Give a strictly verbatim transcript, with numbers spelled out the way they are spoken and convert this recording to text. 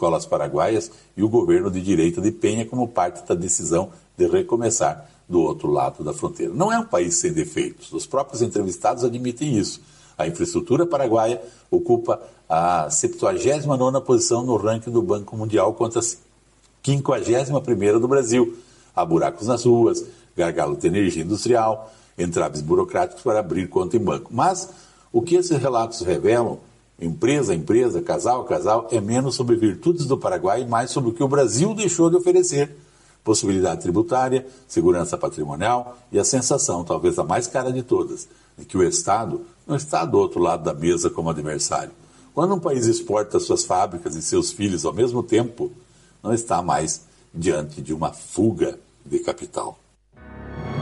escolas paraguaias e o governo de direita de Penha como parte da decisão de recomeçar do outro lado da fronteira. Não é um país sem defeitos, os próprios entrevistados admitem isso. A infraestrutura paraguaia ocupa a septuagésima nona posição no ranking do Banco Mundial contra a quinquagésima primeira do Brasil. Há buracos nas ruas, gargalos de energia industrial, entraves burocráticos para abrir conta em banco. Mas o que esses relatos revelam, empresa a empresa, casal a casal, é menos sobre virtudes do Paraguai e mais sobre o que o Brasil deixou de oferecer. Possibilidade tributária, segurança patrimonial e a sensação, talvez a mais cara de todas, de que o Estado não está do outro lado da mesa como adversário. Quando um país exporta suas fábricas e seus filhos ao mesmo tempo, não está mais diante de uma fuga de capital.